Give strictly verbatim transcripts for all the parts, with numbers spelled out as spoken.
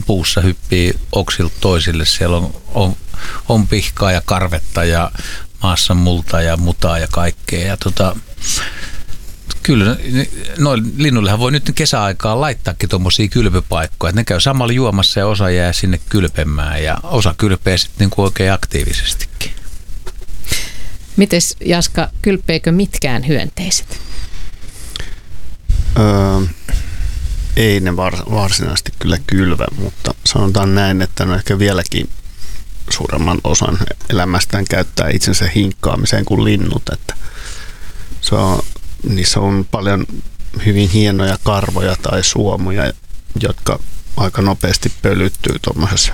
puussa hyppii oksilta toisille. Siellä on, on, on pihkaa ja karvetta ja maassa multaa ja mutaa ja kaikkea. Ja tota, kyllä noin linnullehan voi nyt kesäaikaan laittaakin tuommoisia kylpypaikkoja. Ne käy samalla juomassa ja osa jää sinne kylpemään ja osa kylpee sitten niin kuin oikein aktiivisestikin. Mites Jaska, kylpeekö mitkään hyönteiset? Öö, ei ne varsinaisesti kyllä kylvä, mutta sanotaan näin, että ne ehkä vieläkin suuremman osan elämästään käyttää itsensä hinkkaamiseen kuin linnut. Että se on, niissä on paljon hyvin hienoja karvoja tai suomuja, jotka aika nopeasti pölyttyy tuommoisessa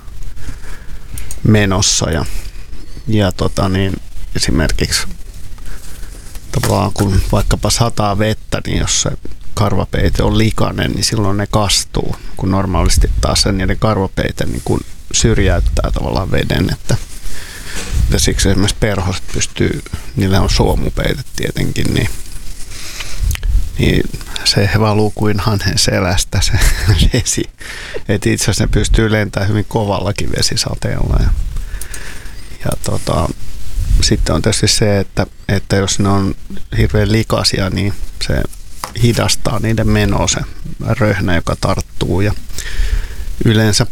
menossa. Ja, ja tota niin, esimerkiksi tavallaan kun vaikkapa sataa vettä, niin jos se karvapeite on likainen, niin silloin ne kastuu, kun normaalisti taas se niiden karvapeite niin kun syrjäyttää tavallaan veden, että ja siksi esimerkiksi perhoset pystyy, niillä on suomupeite tietenkin, niin, niin se valuu kuin hanhen selästä se vesi. Et itse asiassa ne pystyy lentämään hyvin kovallakin vesisateella. Ja, ja tota, sitten on tietysti se, että, että jos ne on hirveän likaisia, niin se hidastaa niiden menoa se röhnä, joka tarttuu. Ja yleensä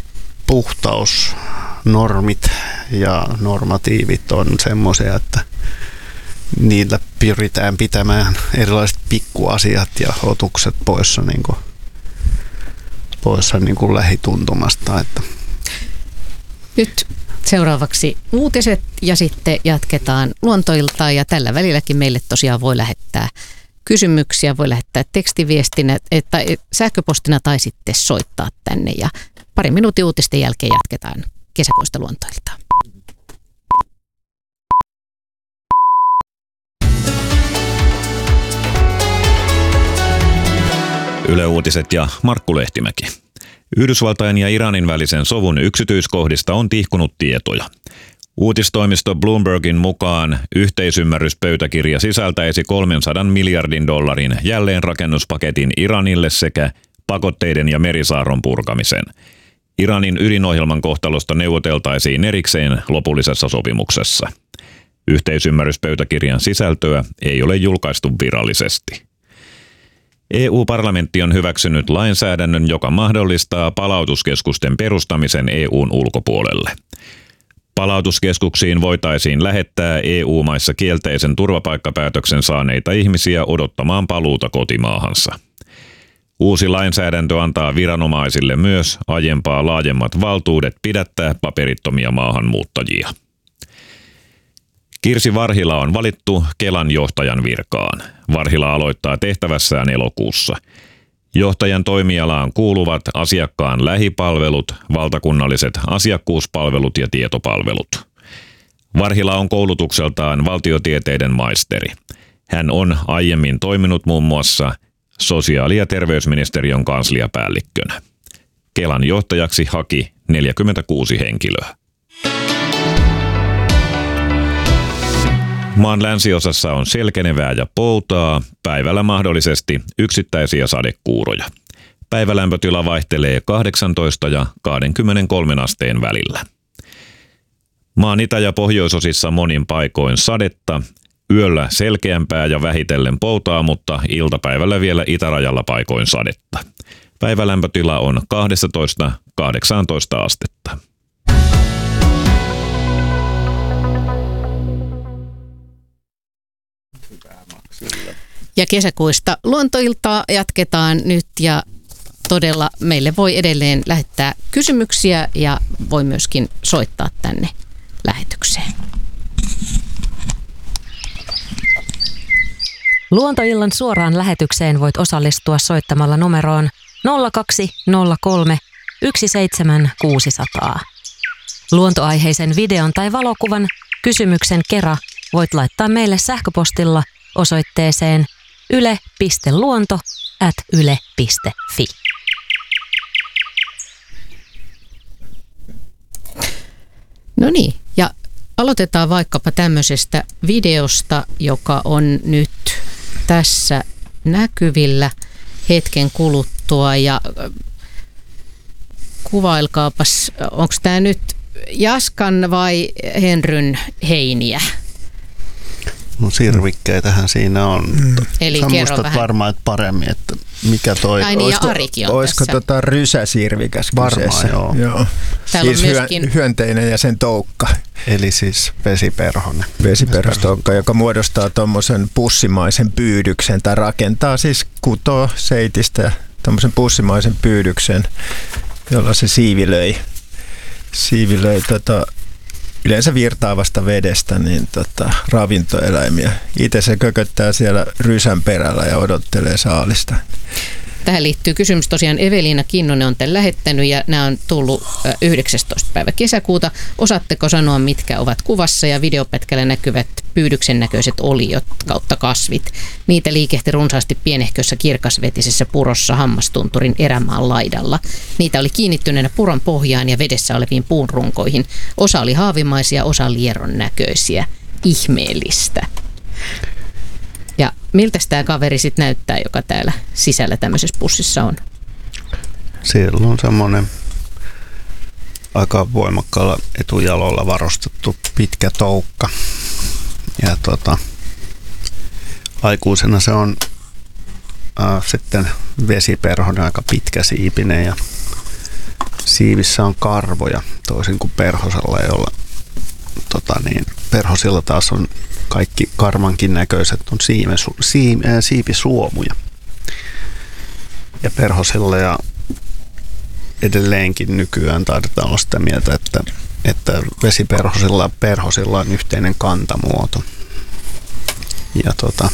puhtausnormit ja normatiivit on semmoisia, että niillä pyritään pitämään erilaiset pikkuasiat ja otukset poissa, niin kuin, poissa niin kuin lähituntumasta. Että. Nyt seuraavaksi uutiset ja sitten jatketaan luontoiltaa ja tällä välilläkin meille tosiaan voi lähettää kysymyksiä, voi lähettää tekstiviestinä tai sähköpostina tai sitten soittaa tänne ja pari minuutin uutisten jälkeen jatketaan kesäkuista luontoiltaa. Yle Uutiset ja Markku Lehtimäki. Yhdysvaltain ja Iranin välisen sovun yksityiskohdista on tihkunut tietoja. Uutistoimisto Bloombergin mukaan yhteisymmärryspöytäkirja sisältäisi kolmensadan miljardin dollarin jälleenrakennuspaketin Iranille sekä pakotteiden ja merisaaron purkamisen. Iranin ydinohjelman kohtalosta neuvoteltaisiin erikseen lopullisessa sopimuksessa. Yhteisymmärryspöytäkirjan sisältöä ei ole julkaistu virallisesti. E U-parlamentti on hyväksynyt lainsäädännön, joka mahdollistaa palautuskeskusten perustamisen E U:n ulkopuolelle. Palautuskeskuksiin voitaisiin lähettää E U-maissa kielteisen turvapaikkapäätöksen saaneita ihmisiä odottamaan paluuta kotimaahansa. Uusi lainsäädäntö antaa viranomaisille myös aiempaa laajemmat valtuudet pidättää paperittomia maahanmuuttajia. Kirsi Varhila on valittu Kelan johtajan virkaan. Varhila aloittaa tehtävässään elokuussa. Johtajan toimialaan kuuluvat asiakkaan lähipalvelut, valtakunnalliset asiakkuuspalvelut ja tietopalvelut. Varhila on koulutukseltaan valtiotieteiden maisteri. Hän on aiemmin toiminut muun muassa sosiaali- ja terveysministeriön kansliapäällikkönä. Kelan johtajaksi haki neljäkymmentäkuusi henkilöä. Maan länsiosassa on selkenevää ja poutaa, päivällä mahdollisesti yksittäisiä sadekuuroja. Päivälämpötila vaihtelee kahdeksantoista ja kaksikymmentäkolme asteen välillä. Maan itä- ja pohjoisosissa monin paikoin sadetta, yöllä selkeämpää ja vähitellen poutaa, mutta iltapäivällä vielä itärajalla paikoin sadetta. Päivälämpötila on kaksitoista kahdeksantoista astetta. Ja kesäkuista luontoiltaa jatketaan nyt ja todella meille voi edelleen lähettää kysymyksiä ja voi myöskin soittaa tänne lähetykseen. Luontoillan suoraan lähetykseen voit osallistua soittamalla numeroon nolla kaksi nolla kolme yksi seitsemän kuusi nolla nolla. Luontoaiheisen videon tai valokuvan kysymyksen kera voit laittaa meille sähköpostilla osoitteeseen yle piste luonto ät yle piste fi. No niin, ja aloitetaan vaikkapa tämmöisestä videosta, joka on nyt tässä näkyvillä hetken kuluttua. Ja kuvailkaapas, onko tämä nyt Jaskan vai Henryn heiniä? No sirvikkeitähän siinä on. Mm. Eli sä kerro muistat vähän. varmaan että paremmin, että mikä toi... Ai niin, ja Arikin on olisiko tässä. tota rysäsirvikäs kyseessä? Varmaan joo. joo. Täällä Siis on myöskin... hyö, hyönteinen ja sen toukka. Eli siis vesiperhonen. Vesiperhostoukka, joka muodostaa tuommoisen pussimaisen pyydyksen tai rakentaa siis kutoo seitistä tuommoisen pussimaisen pyydyksen, jolla se siivilöi, siivilöi tota, yleensä virtaavasta vedestä niin tota, ravintoeläimiä. Itse se kököttää siellä rysän perällä ja odottelee saalista. Tähän liittyy kysymys tosiaan. Eveliina Kinnunen on tämän lähettänyt ja nämä on tullut yhdeksästoista päivä kesäkuuta. Osaatteko sanoa, mitkä ovat kuvassa ja videopätkällä näkyvät pyydyksen näköiset oliot kautta kasvit? Niitä liikehti runsaasti pienehkössä kirkasvetisessä purossa Hammastunturin erämaan laidalla. Niitä oli kiinnittyneenä puron pohjaan ja vedessä oleviin puunrunkoihin. Osa oli haavimaisia, osa lieron näköisiä. Ihmeellistä. Ja miltä tämä kaveri sitten näyttää, joka täällä sisällä tämmöisessä pussissa on? Siellä on semmoinen aika voimakkaalla etujalolla varustettu pitkä toukka. Ja tota, aikuisena se on äh, sitten vesiperhonen, aika pitkäsiipinen ja siivissä on karvoja toisin kuin perhosella, jolla tota niin, perhosilla taas on kaikki karmankin näköiset on siime, siime, äh, siipisuomuja. Ja perhosilla ja edelleenkin nykyään taidetaan olla sitä mieltä, että, että vesiperhosilla ja perhosilla on yhteinen kantamuoto. Ja tota,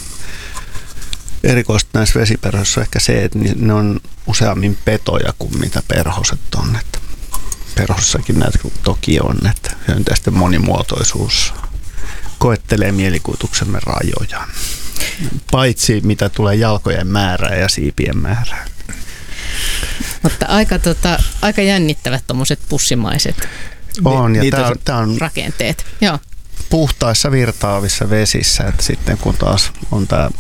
erikoista näissä vesiperhosissa on ehkä se, että ne on useammin petoja kuin mitä perhoset on. Että perhosissakin näitä toki on, että hyönteisten monimuotoisuus koettelee mielikuvituksemme rajoja. Paitsi mitä tulee jalkojen määrään ja siipien määrään. Mutta aika, tota, aika jännittävät tuommoiset pussimaiset On, ja Niitä tämä on, se- tää on rakenteet. Joo. puhtaissa virtaavissa vesissä, että sitten kun taas on tämä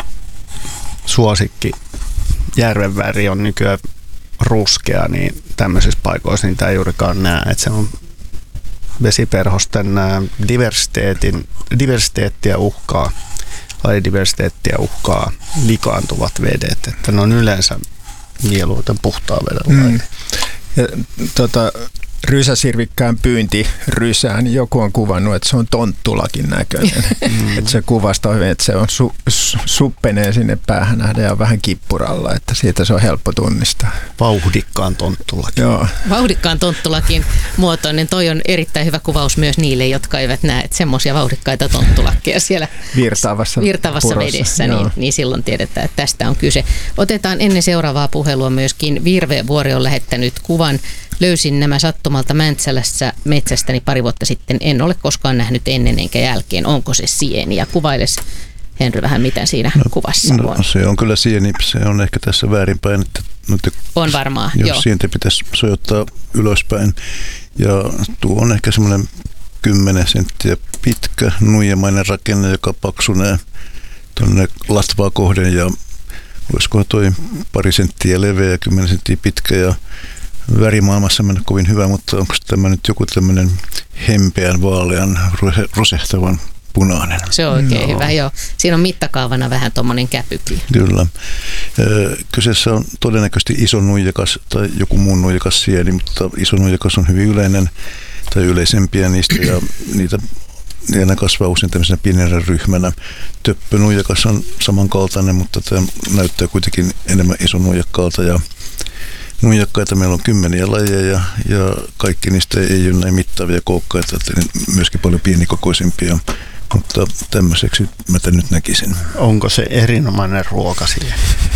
suosikki järven väri on nykyään ruskea, niin tämmöisissä paikoissa niitä ei juurikaan näe, että se on vesiperhosten ää, diversiteetin, diversiteettiä uhkaa, lajidiversiteettiä uhkaa likaantuvat vedet, että ne on yleensä mieluiten puhtaan veden laji. Mm. Ja, tota, rysäsirvikkään pyynti rysään, niin joku on kuvannut, että se on tonttulakin näköinen. Mm. Että se kuvastaa hyvin, että se on su, su, suppenee sinne päähän nähdä ja vähän kippuralla, että siitä se on helppo tunnistaa. Vauhdikkaan tonttulakin. Joo. Vauhdikkaan tonttulakin muotoinen. Toi on erittäin hyvä kuvaus myös niille, jotka eivät näe, että semmoisia vauhdikkaita tonttulakkeja siellä Virtaavassa, virtaavassa purossa. vedessä, Joo. niin, niin silloin tiedetään, että tästä on kyse. Otetaan ennen seuraavaa puhelua myöskin Virve-vuori on lähettänyt kuvan. Löysin nämä sattumalta Mäntsälässä metsästäni pari vuotta sitten. En ole koskaan nähnyt ennen enkä jälkeen. Onko se sieni? Ja kuvailes, Henry, vähän mitä siinä no, kuvassa on. No, se on kyllä sieni. Se on ehkä tässä väärinpäin. Että, että on varmaan, jos joo. sientä pitäisi sojottaa ylöspäin. Ja tuo on ehkä semmoinen kymmenen senttiä pitkä, nuijamainen rakenne, joka paksunee tuonne latvaa kohden. Ja olisikohan toi pari senttiä leveä ja kymmenen senttiä pitkä ja värimaailmassa mennä kovin hyvä, mutta onko tämä nyt joku tämmöinen hempeän, vaalean, rosehtavan punainen? Se on oikein Joo. hyvä, joo. Siinä on mittakaavana vähän tuommoinen käpykin. Kyllä. Kyseessä on todennäköisesti iso nuijakas tai joku muu nuijakas sieni, mutta iso nuijakas on hyvin yleinen tai yleisempiä niistä ja niitä ja ne kasvaa usein tämmöisenä pienenä ryhmänä. Töppönuijakas on samankaltainen, mutta tämä näyttää kuitenkin enemmän isonuijakkaalta ja nuijakkaita meillä on kymmeniä lajeja ja, ja kaikki niistä ei ole näin mittavia koukkaita, että ne myöskin paljon pienikokoisempia, mutta tämmöiseksi mä tämän nyt näkisin. Onko se erinomainen ruokasieni?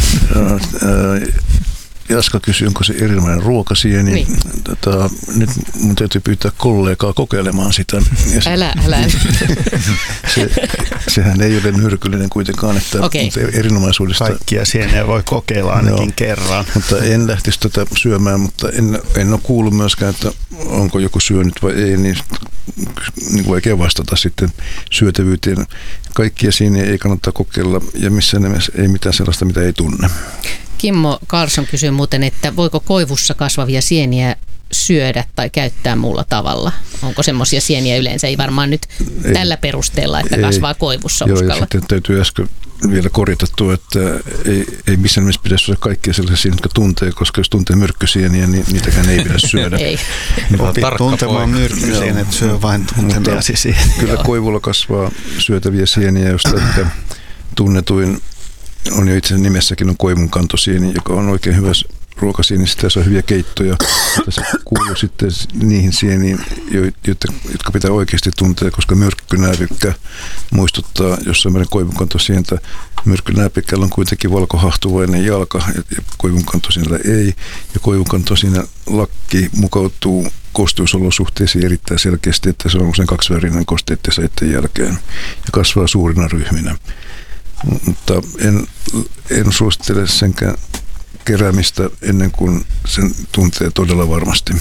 Jaska kysyi, onko se erinomainen ruokasieni. Niin. Tota, nyt mun täytyy pyytää kollegaa kokeilemaan sitä. Ja se, Älä, älä. se, sehän ei ole myrkyllinen kuitenkaan, että Okei. mutta erinomaisuudesta. Kaikkia sieniä voi kokeilla ainakin Joo. kerran. Mutta en lähtisi tätä syömään, mutta en, en ole kuullut myöskään, että onko joku syönyt vai ei, niin, niin vaikea vastata sitten syötävyyteen. Kaikkia sieniä ei kannata kokeilla ja missään nimessä ei mitään sellaista, mitä ei tunne. Kimmo Karlsson kysyy muuten, että voiko koivussa kasvavia sieniä syödä tai käyttää muulla tavalla? Onko semmoisia sieniä yleensä? Ei varmaan nyt ei, tällä perusteella, että ei, kasvaa koivussa joo, uskalla. Ja sitten täytyy äsken vielä korjata tuo, että ei, ei missään nimessä pitäisi olla kaikkia sellaisia sieniä, jotka tuntee, koska jos tuntee myrkkysieniä, niin niitäkään ei pidä syödä. Ei. Opit tuntemaan myrkkysienet, syö vain tuntemiasi sieniä. Kyllä koivulla kasvaa syötäviä sieniä, josta että tunnetuin on jo itse nimessäkin on koivunkantosieni, joka on oikein hyvä ruokasieni, sitä saa hyviä keittoja. Tässä kuuluu sitten niihin sieniin, jotka pitää oikeasti tuntea, koska myrkkynääpikkä muistuttaa jossain määrin koivunkantosientä. Myrkkynääpikkällä on kuitenkin valkohahtuvainen jalka ja koivunkantosienellä ei. Ja koivunkantosienän lakki mukautuu kosteusolosuhteisiin erittäin selkeästi, että se on usein kaksivärinen kosteiden ja saitten jälkeen ja kasvaa suurina ryhminä. Mutta en, en suosittele senkään keräämistä ennen kuin sen tuntee todella varmasti.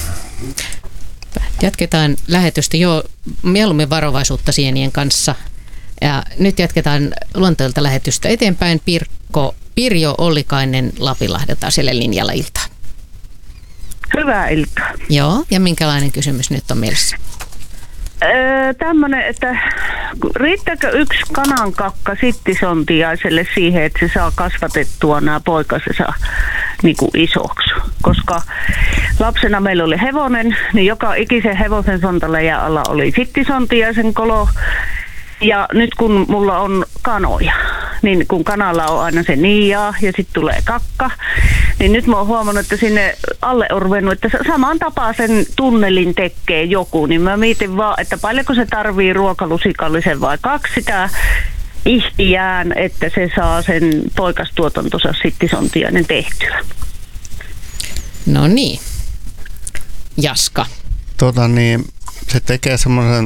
Jatketaan lähetystä jo mieluummin varovaisuutta sienien kanssa. Ja nyt jatketaan luonteelta lähetystä eteenpäin. Pirkko, Pirjo Ollikainen Lapinlahdelta siellä linjalla iltaa. Hyvää iltaa. Joo, ja minkälainen kysymys nyt on mielessä? Öö, tämmöinen, että riittääkö yksi kanankakka sittisontiaiselle siihen, että se saa kasvatettua nämä poikasensa niin kuin isoksi? Koska lapsena meillä oli hevonen, niin joka ikisen hevosen sontaläjän alla oli sittisontiaisen kolo. Ja nyt kun mulla on kanoja, niin kun kanalla on aina se niiaa ja sitten tulee kakka, niin nyt mä oon huomannut, että sinne alle on ruvennut, että samaan tapaan sen tunnelin tekee joku, niin mä mietin vaan, että paljonko se tarvii ruokalusikallisen vai kaksi sitä ihtiään, että se saa sen poikastuotantonsa sittisontiainen tehtyä. No niin. Jaska. Tota niin, se tekee semmoisen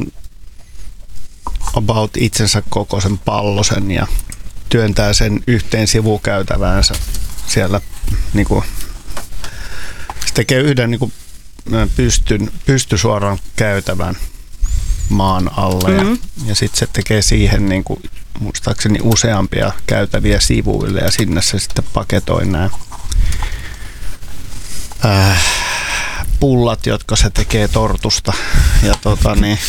about itsensä kokoisen pallosen ja työntää sen yhteen sivukäytäväänsä siellä niinku, se tekee yhden niinku pystyn, pystysuoran käytävän maan alle mm-hmm. ja, ja sitten se tekee siihen niinku, muistaakseni useampia käytäviä sivuille ja sinne se sitten paketoi nämä äh, pullat, jotka se tekee tortusta ja tota niin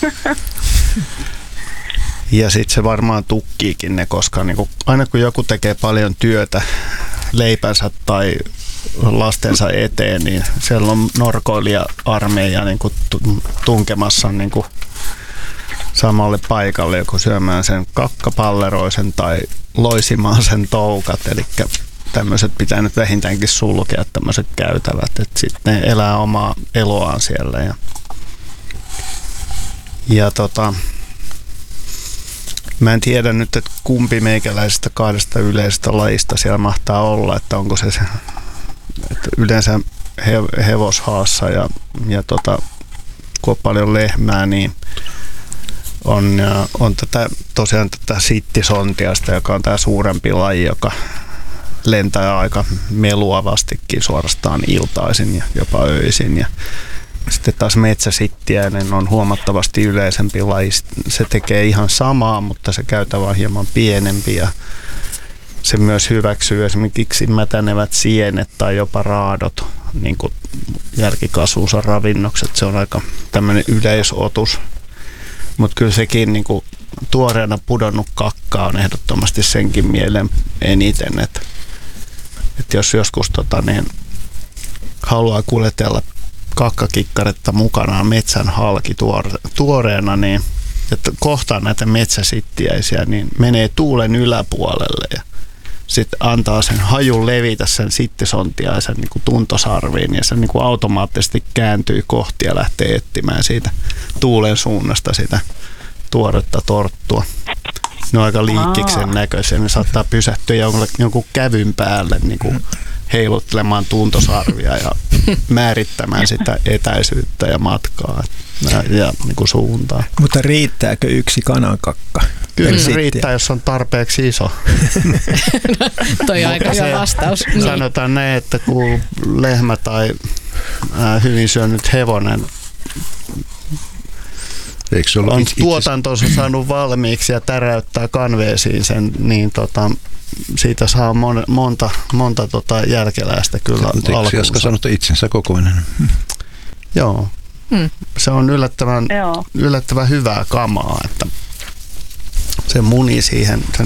ja sitten se varmaan tukkiikin ne, koska niinku, aina kun joku tekee paljon työtä leipänsä tai lastensa eteen, niin siellä on norkoilija-armeija niinku tunkemassa niinku samalle paikalle, joko syömään sen kakkapalleroisen tai loisimaan sen toukat. Eli tämmöiset pitää nyt vähintäänkin sulkea tämmöiset käytävät, että sitten ne elää omaa eloaan siellä. Ja, ja tota... Mä en tiedä nyt, että kumpi meikäläisistä kahdesta yleisestä lajista siellä mahtaa olla, että onko se, että yleensä he, hevoshaassa ja, ja tota, kun on paljon lehmää, niin on, on tätä, tosiaan tätä sittisontiasta, joka on tämä suurempi laji, joka lentää aika meluavastikin suorastaan iltaisin ja jopa öisin. Ja sitten taas metsäsittiäinen on huomattavasti yleisempi laji. Se tekee ihan samaa, mutta se käytävä on hieman pienempi ja se myös hyväksyy esimerkiksi mätänevät sienet tai jopa raadot, niin kuin jälkikasvuunsa ravinnokset. Se on aika tämmöinen yleisotus, mutta kyllä sekin niin kuin tuoreena pudonnut kakka on ehdottomasti senkin mieleen eniten, että, että jos joskus tota, niin, haluaa kuljetella kakkakikkaretta mukanaan metsän halki tuore, tuoreena, niin että kohtaa näitä metsäsittiäisiä, niin menee tuulen yläpuolelle ja sitten antaa sen hajun levitä sen sittisontiaisen niin kuin tuntosarviin ja se niin kuin automaattisesti kääntyy kohti ja lähtee etsimään siitä tuulen suunnasta sitä tuoretta torttua. Ne on aika liikkiksen näköisiä, ne saattaa pysähtyä jonkun, jonkun kävyn päälle niin kuin heiluttelemaan tuntosarvia ja määrittämään sitä etäisyyttä ja matkaa ja, ja niin kuin suuntaa. Mutta riittääkö yksi kanankakka? Kyllä se riittää, jos on tarpeeksi iso. No, toi on aika hyvä vastaus. Sanotaan näin, että kun lehmä tai äh, hyvin syönyt hevonen Eikö se on itse... tuotantonsa saanut valmiiksi ja täräyttää kanveesiin sen, niin tota, siitä saa mon, monta, monta tota jälkeläistä kyllä alkuunsa. Eikö Jaska sanota itsensä kokoinen? Joo. Hmm. Se on yllättävän, Joo. yllättävän hyvää kamaa, että se muni siihen, sen